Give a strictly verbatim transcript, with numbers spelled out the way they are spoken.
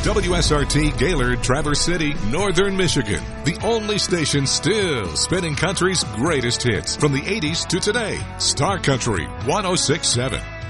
W S R T Gaylord, Traverse City, Northern Michigan. The only station still spinning country's greatest hits from the eighties to today. Star Country one oh six point seven.